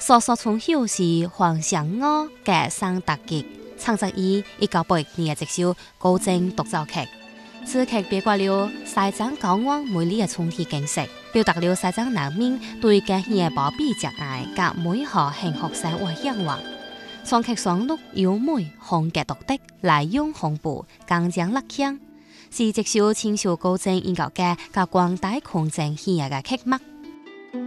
嫂嫂從小是黃祥我嘅生特輯，創作於1982年接受高正獨奏劇。此劇包括了西藏高昂美麗嘅春天景色，表達了西藏人民對嘅野保比熱愛及美好幸福生活向往。雙劇雙錄優美，風格獨特，內容豐富，剛強力強，是接受清朝高正研究嘅及廣大群眾喜愛嘅劇目。